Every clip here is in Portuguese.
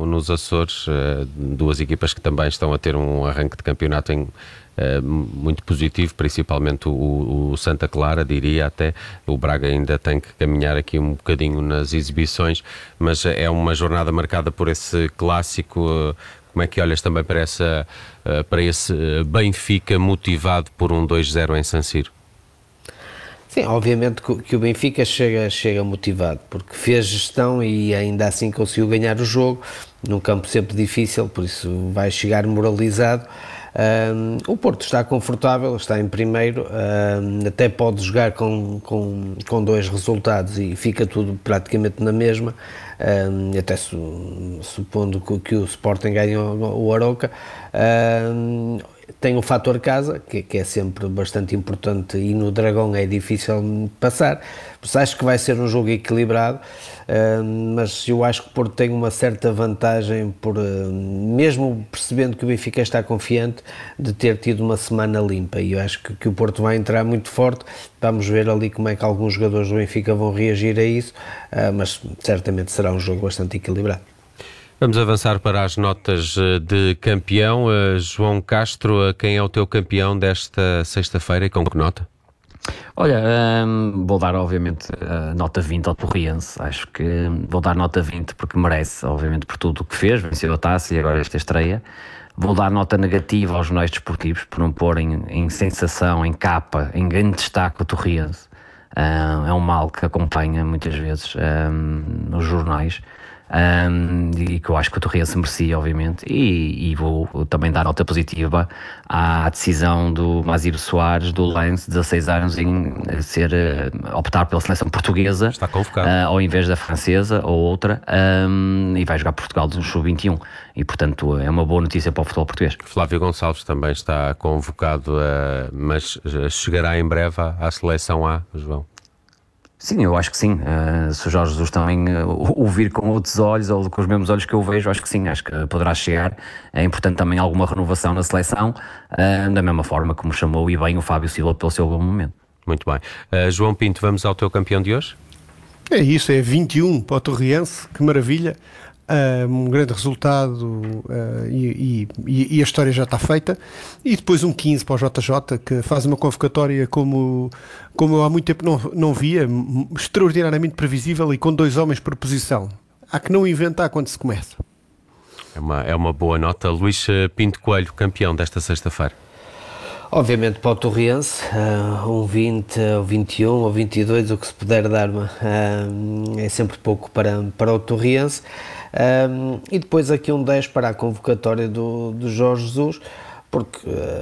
nos Açores, duas equipas que também estão a ter um arranque de campeonato muito positivo, principalmente o Santa Clara, diria até. O Braga ainda tem que caminhar aqui um bocadinho nas exibições, mas é uma jornada marcada por esse clássico. Como é que olhas também para esse Benfica motivado por um 2-0 em San Siro? Sim, obviamente que o Benfica chega motivado, porque fez gestão e ainda assim conseguiu ganhar o jogo, num campo sempre difícil, por isso vai chegar moralizado. O Porto está confortável, está em primeiro, até pode jogar com dois resultados e fica tudo praticamente na mesma, até supondo que o Sporting ganhe o Arouca. Tem o fator casa, que é sempre bastante importante, e no Dragão é difícil passar. Por isso acho que vai ser um jogo equilibrado, mas eu acho que o Porto tem uma certa vantagem, mesmo percebendo que o Benfica está confiante, de ter tido uma semana limpa, e eu acho que o Porto vai entrar muito forte. Vamos ver ali como é que alguns jogadores do Benfica vão reagir a isso, mas certamente será um jogo bastante equilibrado. Vamos avançar para as notas de campeão. João Castro, quem é o teu campeão desta sexta-feira e com que nota? Olha, vou dar obviamente nota 20 ao Torriense. Acho que vou dar nota 20 porque merece, obviamente, por tudo o que fez, venceu a taça e agora esta estreia. Vou dar nota negativa aos jornais desportivos por não porem em sensação, em capa, em grande destaque o Torriense. É um mal que acompanha muitas vezes nos jornais. E que eu acho que o Torriense merecia, obviamente, e vou também dar nota positiva à decisão do Masiro Soares, do Lens, 16 anos, em optar pela seleção portuguesa. Está convocado. Ao invés da francesa ou outra, e vai jogar Portugal do Sub-21, e portanto é uma boa notícia para o futebol português. Flávio Gonçalves também está convocado, mas chegará em breve à seleção A, João? Sim, eu acho que sim. Se o Jorge Jesus também o vir com outros olhos, ou com os mesmos olhos que eu vejo, acho que sim, acho que poderá chegar. É importante também alguma renovação na seleção, da mesma forma como chamou e bem o Fábio Silva pelo seu bom momento. Muito bem. João Pinto, vamos ao teu campeão de hoje? É isso, é 21 para o Torriense, que maravilha. Um grande resultado, e a história já está feita. E depois um 15 para o JJ, que faz uma convocatória como eu há muito tempo não via, extraordinariamente previsível e com dois homens por posição. Há que não inventar quando se começa. É uma boa nota. Luís Pinto Coelho, campeão desta sexta-feira. Obviamente para o Torriense, um 20, ou 21, ou 22, o que se puder dar, é sempre pouco para o Torriense. E depois aqui um 10 para a convocatória do Jorge Jesus, porque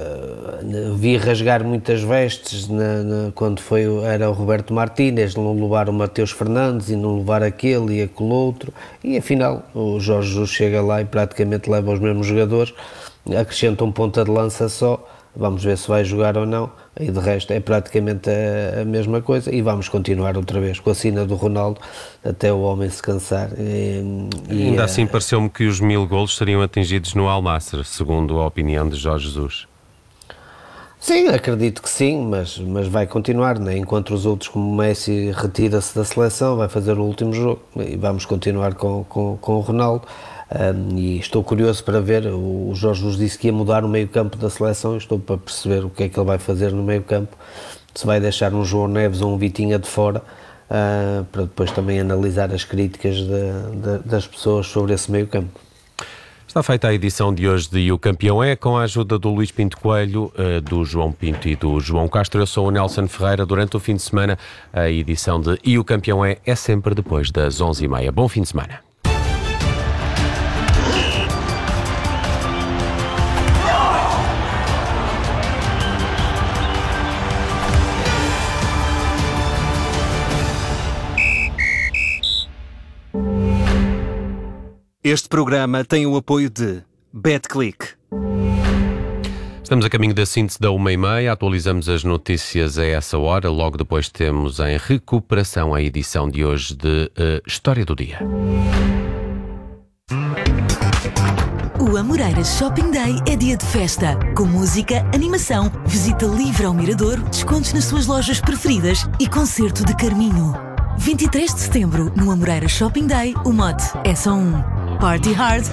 vi rasgar muitas vestes quando era o Roberto Martínez, não levar o Mateus Fernandes e não levar aquele e aquele outro, e afinal o Jorge Jesus chega lá e praticamente leva os mesmos jogadores, acrescenta um ponta de lança só. Vamos ver se vai jogar ou não, e de resto é praticamente a mesma coisa, e vamos continuar outra vez com a sina do Ronaldo até o homem se cansar. Ainda assim pareceu-me que os 1000 golos seriam atingidos no Al Nassr, segundo a opinião de Jorge Jesus. Sim, acredito que sim, mas vai continuar, né? Enquanto os outros, como o Messi, retira-se da seleção, vai fazer o último jogo, e vamos continuar com o Ronaldo. E estou curioso para ver. O Jorge nos disse que ia mudar o meio campo da seleção. Estou para perceber o que é que ele vai fazer no meio campo, se vai deixar um João Neves ou um Vitinha de fora, para depois também analisar as críticas das pessoas sobre esse meio campo. Está feita a edição de hoje de O Campeão É, com a ajuda do Luís Pinto Coelho, do João Pinto e do João Castro. Eu sou o Nelson Ferreira. Durante o fim de semana, a edição de E O Campeão É sempre depois das 11h30. Bom fim de semana. Este programa tem o apoio de BetClick. Estamos a caminho da síntese da 1h30, atualizamos as notícias a essa hora, logo depois temos em recuperação a edição de hoje de História do Dia. O Amoreiras Shopping Day é dia de festa, com música, animação, visita livre ao Miradouro, descontos nas suas lojas preferidas e concerto de Carminho. 23 de setembro, no Amoreiras Shopping Day, o mote é só um: Party Hard